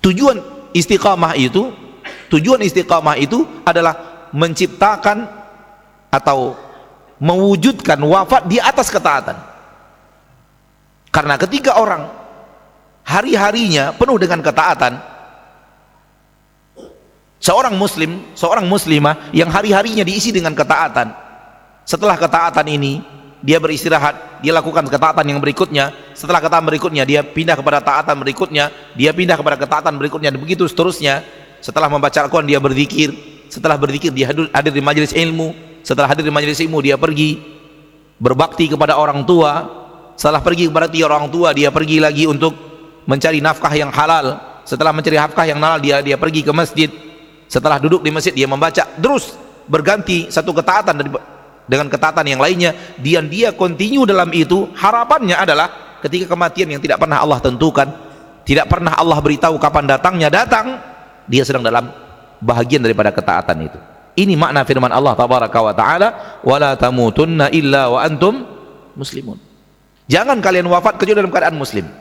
Tujuan istiqamah itu adalah menciptakan atau mewujudkan wafat di atas ketaatan. Karena ketika orang hari-harinya penuh dengan ketaatan, seorang muslim, seorang muslimah yang hari-harinya diisi dengan ketaatan, setelah ketaatan ini dia beristirahat, dia lakukan ketaatan yang berikutnya, setelah ketaatan berikutnya dia pindah kepada taatan berikutnya, dia pindah kepada ketaatan berikutnya, dan begitu seterusnya. Setelah membaca Al-Quran dia berzikir, setelah berzikir dia hadir di majelis ilmu, setelah hadir di majelis ilmu dia pergi berbakti kepada orang tua, setelah pergi kepada orang tua dia pergi lagi untuk mencari nafkah yang halal, setelah mencari nafkah yang halal dia pergi ke masjid, setelah duduk di masjid dia membaca, terus berganti satu ketaatan dengan ketaatan yang lainnya, dia continue dalam itu. Harapannya adalah ketika kematian yang tidak pernah Allah tentukan, tidak pernah Allah beritahu kapan datangnya, dia sedang dalam bahagian daripada ketaatan itu. Ini makna firman Allah tabaraka wa taala, wala tamutunna illa wa antum muslimun. Jangan kalian wafat kecuali dalam keadaan muslim.